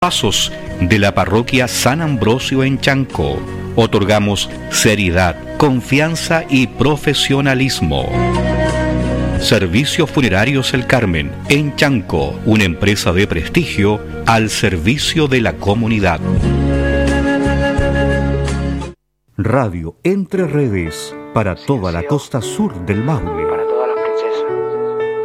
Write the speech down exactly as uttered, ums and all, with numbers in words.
Pasos de la parroquia San Ambrosio en Chanco. Otorgamos seriedad, confianza y profesionalismo. Servicios Funerarios El Carmen en Chanco, una empresa de prestigio al servicio de la comunidad. Radio Entre Redes para toda la costa sur del Maule.